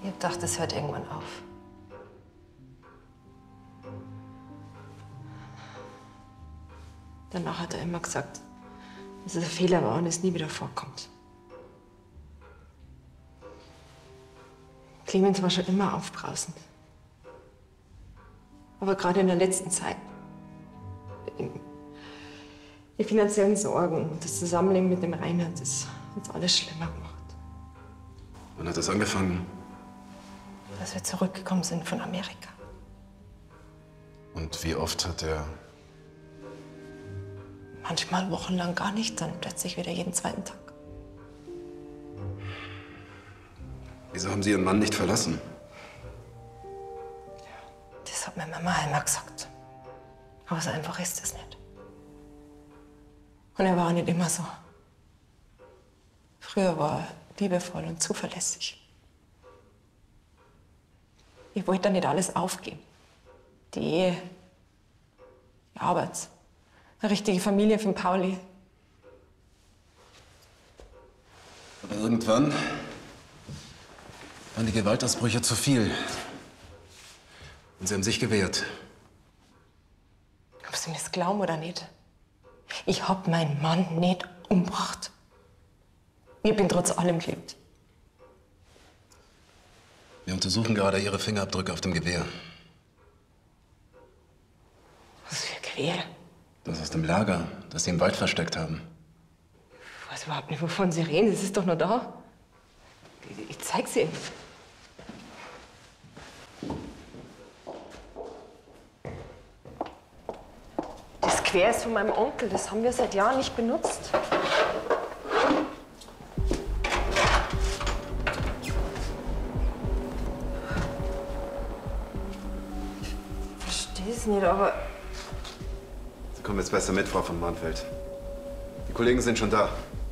Ich hab gedacht, das hört irgendwann auf. Danach hat er immer gesagt, dass es ein Fehler war und es nie wieder vorkommt. Clemens war schon immer aufbrausend. Aber gerade in der letzten Zeit, wegen die finanziellen Sorgen und das Zusammenleben mit dem Reinhard, das hat alles schlimmer gemacht. Wann hat das angefangen? Dass wir zurückgekommen sind von Amerika. Und wie oft hat er... Manchmal wochenlang gar nicht, dann plötzlich wieder jeden zweiten Tag. Wieso haben Sie Ihren Mann nicht verlassen? Das hat meine Mama immer gesagt. Aber so einfach ist es nicht. Und er war auch nicht immer so. Früher war er liebevoll und zuverlässig. Ich wollte nicht alles aufgeben. Die Ehe, die Arbeit, eine richtige Familie von Pauli. Aber irgendwann waren die Gewaltausbrüche zu viel. Und Sie haben sich gewehrt. Ob Sie mir das glauben oder nicht? Ich hab meinen Mann nicht umgebracht. Ich bin trotz allem gelebt. Wir untersuchen gerade Ihre Fingerabdrücke auf dem Gewehr. Was für ein Gewehr? Das aus dem Lager, das Sie im Wald versteckt haben. Ich weiß überhaupt nicht, wovon Sie reden. Es ist doch nur da. Ich zeig's Ihnen. Das Gewehr ist von meinem Onkel. Das haben wir seit Jahren nicht benutzt. Ich verstehe es nicht, aber... Sie kommen jetzt besser mit, Frau von Marnfeld. Die Kollegen sind schon da.